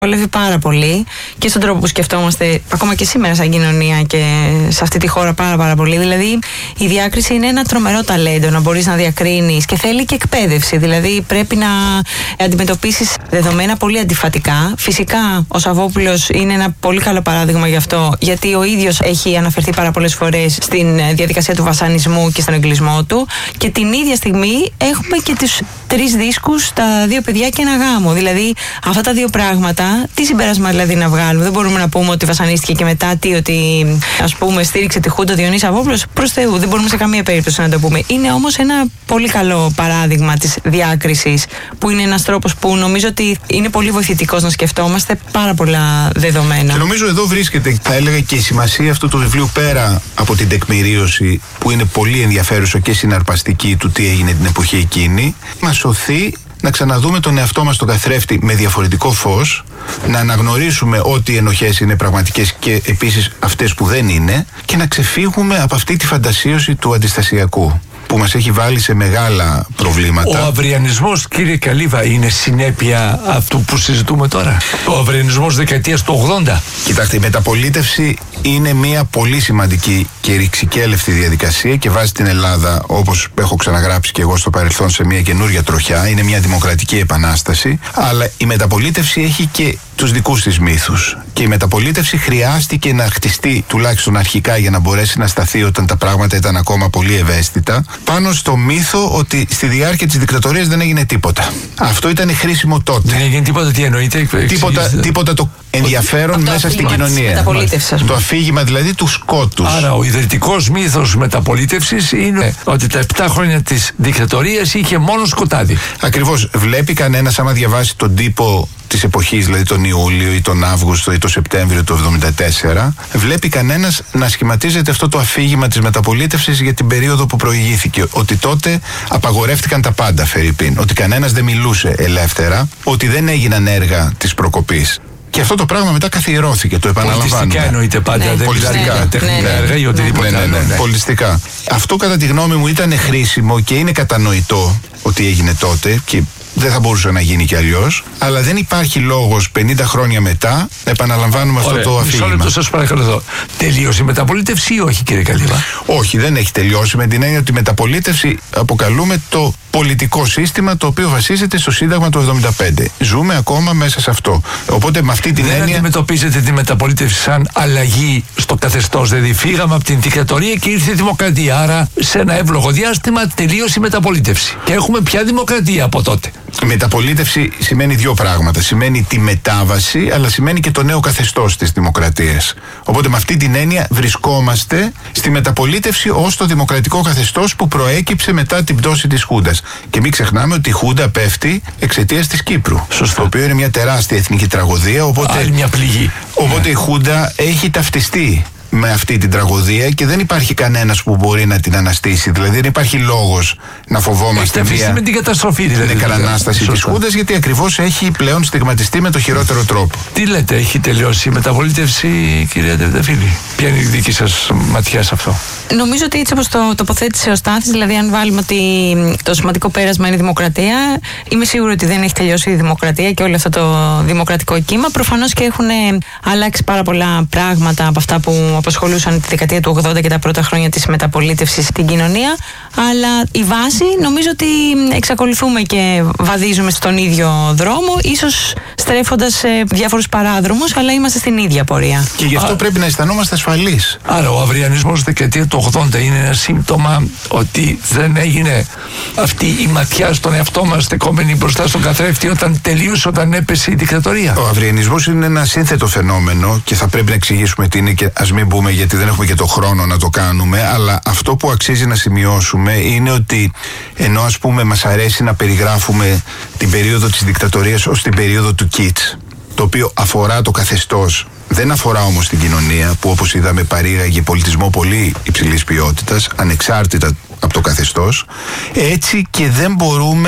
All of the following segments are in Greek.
Βολεύει πάρα πολύ και στον τρόπο που σκεφτόμαστε ακόμα και σήμερα σαν κοινωνία και σε αυτή τη χώρα πάρα πολύ. Δηλαδή η διάκριση είναι ένα τρομερό ταλέντο να μπορείς να διακρίνεις και θέλει και εκπαίδευση. Δηλαδή πρέπει να αντιμετωπίσεις δεδομένα πολύ αντιφατικά. Φυσικά ο Σαββόπουλος είναι ένα πολύ καλό παράδειγμα γι' αυτό, γιατί ο ίδιος έχει αναφερθεί πάρα πολλές φορές στην διαδικασία του βασανισμού και στον εγκλισμό του, και την ίδια στιγμή έχουμε και τους 3 δίσκους, τα 2 παιδιά και ένα γάμο. Δηλαδή αυτά τα 2 πράγματα, τι συμπέρασμα δηλαδή να βγάλουμε? Δεν μπορούμε να πούμε ότι βασανίστηκε και μετά ότι ας πούμε στήριξε τη Χούντα Διονύση Σαββόπουλος. Προς Θεού, δεν μπορούμε σε καμία περίπτωση να το πούμε. Είναι όμως ένα πολύ καλό παράδειγμα της διάκρισης, που είναι ένας τρόπος που νομίζω ότι είναι πολύ βοηθητικός να σκεφτόμαστε πάρα πολλά δεδομένα. Και νομίζω εδώ βρίσκεται, θα έλεγα, και η σημασία αυτού του βιβλίου, πέρα από την τεκμηρίωση που είναι πολύ ενδιαφέρουσα και συναρπαστική του τι έγινε την εποχή εκείνη, μας σωθεί να ξαναδούμε τον εαυτό μας στον καθρέφτη με διαφορετικό φως, να αναγνωρίσουμε ότι οι ενοχές είναι πραγματικές και επίσης αυτές που δεν είναι, και να ξεφύγουμε από αυτή τη φαντασίωση του αντιστασιακού που μας έχει βάλει σε μεγάλα προβλήματα. Ο αυριανισμός, κύριε Καλύβα, είναι συνέπεια αυτού που συζητούμε τώρα? Ο αυριανισμός δεκαετίας του 80. Κοιτάξτε, η μεταπολίτευση είναι μια πολύ σημαντική και ρηξικέλευτη διαδικασία και βάζει την Ελλάδα, όπως έχω ξαναγράψει και εγώ στο παρελθόν, σε μια καινούρια τροχιά. Είναι μια δημοκρατική επανάσταση, αλλά η μεταπολίτευση έχει και τους δικούς της μύθους. Και η μεταπολίτευση χρειάστηκε να χτιστεί, τουλάχιστον αρχικά, για να μπορέσει να σταθεί όταν τα πράγματα ήταν ακόμα πολύ ευαίσθητα, πάνω στο μύθο ότι στη διάρκεια της δικτατορίας δεν έγινε τίποτα. Αυτό ήταν χρήσιμο τότε. Δεν έγινε τίποτα, τι εννοείται? Τίποτα το ενδιαφέρον μέσα στην κοινωνία. Το αφήγημα δηλαδή του σκότους. Άρα ο ιδρυτικός μύθος μεταπολίτευσης είναι ότι τα 7 χρόνια της δικτατορίας είχε μόνο σκοτάδι. Ακριβώς. Βλέπει κανένας, άμα διαβάσει τον τύπο της εποχής, δηλαδή τον Ιούλιο ή τον Αύγουστο ή τον Σεπτέμβριο του 1974, βλέπει κανένας να σχηματίζεται αυτό το αφήγημα της μεταπολίτευσης για την περίοδο που προηγήθηκε. Ότι τότε απαγορεύτηκαν τα πάντα, φερειπίν. Ότι κανένας δεν μιλούσε ελεύθερα, ότι δεν έγιναν έργα της προκοπής. Και αυτό το πράγμα μετά καθιερώθηκε, το επαναλαμβάνουμε. Πολιτιστικά εννοείται πάντα, δεν πολιτιστικά, τεχνικά έργα ή οτιδήποτε άλλο. Πολιτιστικά. Αυτό κατά τη γνώμη μου ήταν χρήσιμο και είναι κατανοητό ότι έγινε τότε και δεν θα μπορούσε να γίνει κι αλλιώς, αλλά δεν υπάρχει λόγος 50 χρόνια μετά να επαναλαμβάνουμε αυτό το αφήγημα. Μισό λεπτό, σας παρακαλώ εδώ. Τελείωσε η μεταπολίτευση ή όχι, κύριε Καλύβα? Όχι, δεν έχει τελειώσει, με την έννοια ότι η μεταπολίτευση αποκαλούμε το πολιτικό σύστημα το οποίο βασίζεται στο Σύνταγμα του 1975. Ζούμε ακόμα μέσα σε αυτό. Οπότε με αυτή την έννοια. Δεν αντιμετωπίζετε τη μεταπολίτευση σαν αλλαγή στο καθεστώς? Δηλαδή φύγαμε από την δικτατορία και ήρθε η δημοκρατία. Άρα σε ένα εύλογο διάστημα τελείωσε η μεταπολίτευση. Και έχουμε πια δημοκρατία από τότε. Η μεταπολίτευση σημαίνει 2 πράγματα. Σημαίνει τη μετάβαση, αλλά σημαίνει και το νέο καθεστώς της δημοκρατίας. Οπότε με αυτή την έννοια βρισκόμαστε στη μεταπολίτευση ως το δημοκρατικό καθεστώς που προέκυψε μετά την πτώση της Χούντας. Και μην ξεχνάμε ότι η Χούντα πέφτει εξαιτίας της Κύπρου. Σωστά. Το οποίο είναι μια τεράστια εθνική τραγωδία. Οπότε, άλλη μια πληγή. Οπότε η Χούντα έχει ταυτιστεί με αυτή την τραγωδία και δεν υπάρχει κανένας που μπορεί να την αναστήσει. Δηλαδή δεν υπάρχει λόγος να φοβόμαστε με την καταστροφή, δηλαδή, νεκρανάσταση της Χούντας, γιατί ακριβώς έχει πλέον στιγματιστεί με το χειρότερο τρόπο. Τι λέτε, έχει τελειώσει η μεταπολίτευση, κυρία Τρενταφύλλη? Ποια είναι η δική σας ματιά σε αυτό? Νομίζω ότι έτσι όπως το τοποθέτησε ο Στάθης, δηλαδή αν βάλουμε ότι το σημαντικό πέρασμα είναι η δημοκρατία, είμαι σίγουρη ότι δεν έχει τελειώσει η δημοκρατία και όλο αυτό το δημοκρατικό κύμα. Προφανώς και έχουν αλλάξει πάρα πολλά πράγματα από αυτά που απασχολούσαν τη δεκαετία του 80 και τα πρώτα χρόνια της μεταπολίτευσης στην κοινωνία, αλλά η βάση νομίζω ότι εξακολουθούμε και βαδίζουμε στον ίδιο δρόμο, ίσως στρέφοντας σε διάφορους παράδρομους, αλλά είμαστε στην ίδια πορεία. Και γι' αυτό πρέπει να αισθανόμαστε ασφαλείς. Άρα ο αυριανισμός δεκαετία του 80 είναι ένα σύμπτωμα ότι δεν έγινε αυτή η ματιά στον εαυτό μας στεκόμενη μπροστά στον καθρέφτη όταν έπεσε η δικτατορία. Ο αυριανισμός είναι ένα σύνθετο φαινόμενο και θα πρέπει να εξηγήσουμε τι είναι, και ας μην μπούμε γιατί δεν έχουμε και το χρόνο να το κάνουμε, αλλά αυτό που αξίζει να σημειώσουμε είναι ότι ενώ ας πούμε μας αρέσει να περιγράφουμε την περίοδο της δικτατορίας ως την περίοδο του Κιτς, το οποίο αφορά το καθεστώς, δεν αφορά όμως την κοινωνία που, όπως είδαμε, παρήγαγε πολιτισμό πολύ υψηλής ποιότητας, ανεξάρτητα από το καθεστώς, έτσι και δεν μπορούμε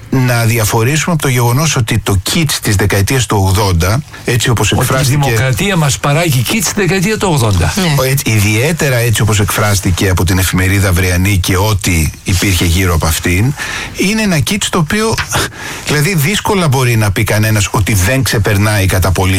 να διαφορήσουμε από το γεγονός ότι το κιτς της δεκαετίας του 80, έτσι όπως εκφράστηκε. Ότι η δημοκρατία μας παράγει κιτς στη δεκαετία του 80. Ιδιαίτερα έτσι όπως εκφράστηκε από την εφημερίδα Αυριανή και ό,τι υπήρχε γύρω από αυτήν, είναι ένα κιτς το οποίο, δηλαδή, δύσκολα μπορεί να πει κανένας ότι δεν ξεπερνάει κατά πολύ